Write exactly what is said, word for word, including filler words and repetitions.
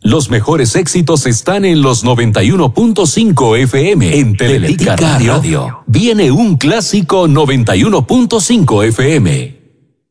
Los mejores éxitos están en los noventa y uno punto cinco F M. En Teletica Radio. Radio. Viene un clásico noventa y uno punto cinco F M.